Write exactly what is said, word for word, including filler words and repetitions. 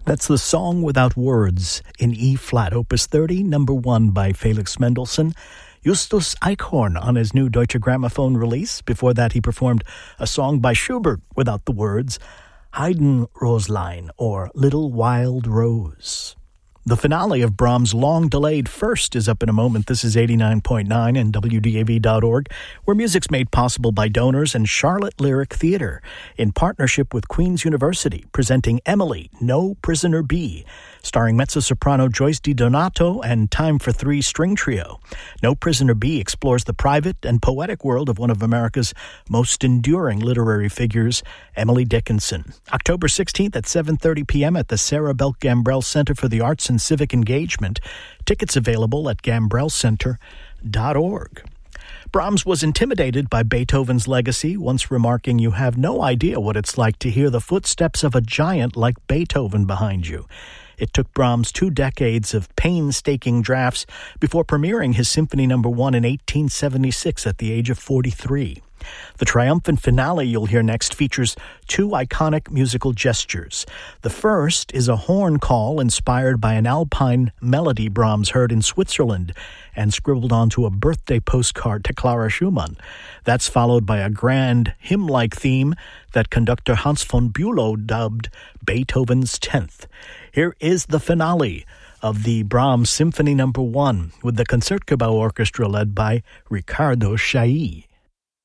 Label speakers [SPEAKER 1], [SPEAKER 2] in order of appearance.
[SPEAKER 1] That's the Song Without Words in E-flat, Opus thirty, number one by Felix Mendelssohn. Justus Eichhorn on his new Deutsche Grammophon release. Before that, he performed a song by Schubert without the words, Heidenroslein, or Little Wild Rose. The finale of Brahms' long-delayed First is up in a moment. This is eighty-nine point nine and W D A V dot org, where music's made possible by donors and Charlotte Lyric Theatre, in partnership with Queen's University, presenting Emily, No Prisoner B, starring mezzo-soprano Joyce DiDonato and Time for Three String Trio. No Prisoner B explores the private and poetic world of one of America's most enduring literary figures, Emily Dickinson. October sixteenth at seven thirty p.m. at the Sarah Belk Gambrell Center for the Arts and Civic Engagement. Tickets available at gambrell center dot org. Brahms was intimidated by Beethoven's legacy, once remarking, "You have no idea what it's like to hear the footsteps of a giant like Beethoven behind you." It took Brahms two decades of painstaking drafts before premiering his Symphony Number One in eighteen seventy-six at the age of forty-three. The triumphant finale you'll hear next features two iconic musical gestures. The first is a horn call inspired by an alpine melody Brahms heard in Switzerland and scribbled onto a birthday postcard to Clara Schumann. That's followed by a grand hymn-like theme that conductor Hans von Bülow dubbed Beethoven's Tenth. Here is the finale of the Brahms Symphony Number One with the Concertgebouw Orchestra led by Riccardo Chailly.